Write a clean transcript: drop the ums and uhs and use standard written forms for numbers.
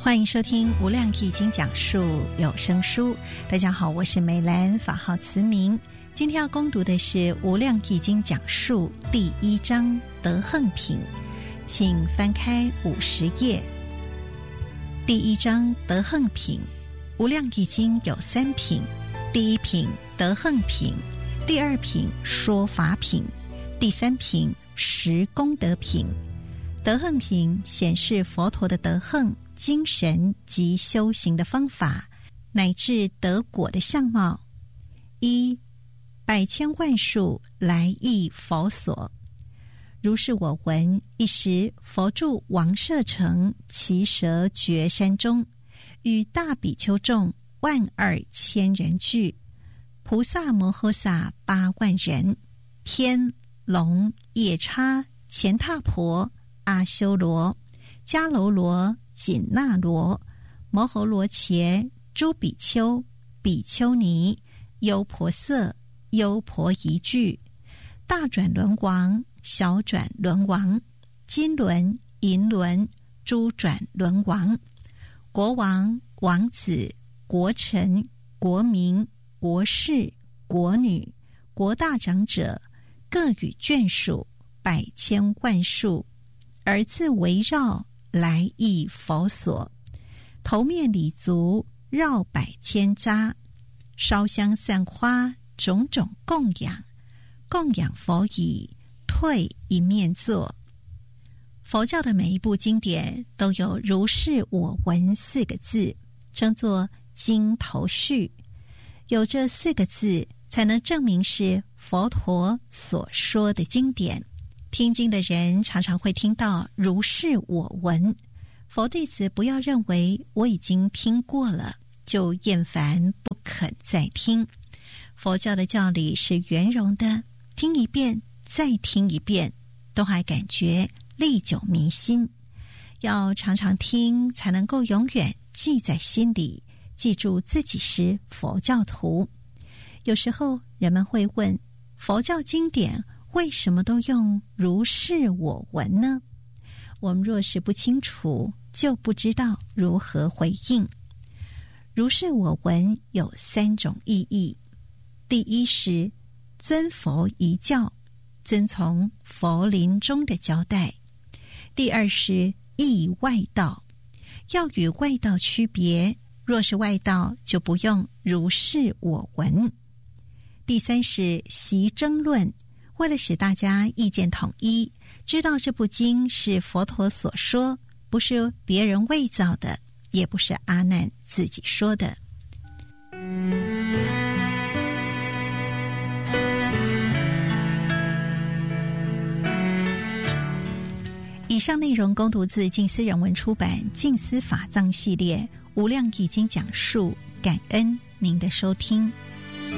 欢迎收听无量易经讲述有声书。大家好，我是梅兰，法号慈明。今天要攻读的是无量易经讲述第1章德横品，请翻开50页。第1章德横品，无量易经有3品，第1品德横品，第2品说法品，第3品实功德品。德横品显示佛陀的德横精神及修行的方法，乃至得果的相貌。1. 百千万数来诣佛所。如是我闻，一时佛住王舍城奇舍绝山中，与大比丘众12000人聚，菩萨摩诃萨8万人，天龙夜叉乾闼婆阿修罗迦楼罗紧那罗摩喉罗伽诸比丘比丘尼优婆塞优婆夷聚，大转轮王小转轮王金轮银轮诸转轮王，国王王子国臣国民国士国女国大长者，各与眷属百千万数，而自围绕来诣佛所，头面礼足绕百千匝，烧香散花种种供养，供养佛已，退一面坐。佛教的每一部经典都有如是我闻4个字，称作经头序，有这4个字才能证明是佛陀所说的经典。听经的人常常会听到如是我闻，佛弟子不要认为我已经听过了就厌烦不肯再听。佛教的教理是圆融的，听一遍再听一遍都还感觉历久弥新，要常常听才能够永远记在心里，记住自己是佛教徒。有时候人们会问，佛教经典为什么都用如是我闻呢？我们若是不清楚，就不知道如何回应。如是我闻有3种意义。第一是遵佛遗教，遵从佛临终的交代。第2是异外道，要与外道区别，若是外道就不用如是我闻。第3是习争论，为了使大家意见统一，知道这部经是佛陀所说，不是别人伪造的，也不是阿难自己说的。以上内容恭读自静思人文出版《静思法藏》系列《无量易经》讲述，感恩您的收听。